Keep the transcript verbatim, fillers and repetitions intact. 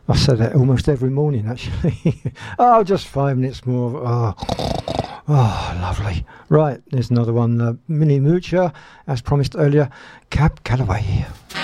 I say that almost every morning, actually. Oh, just five minutes more. Oh, oh, lovely. Right, there's another one. Uh, Mini Moocher, as promised earlier. Cab Calloway here.